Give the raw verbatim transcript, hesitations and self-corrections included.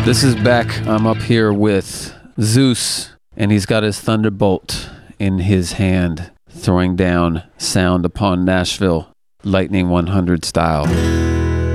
This is Beck. I'm up here with Zeus, and he's got his Thunderbolt in his hand, throwing down sound upon Nashville, Lightning one hundred style.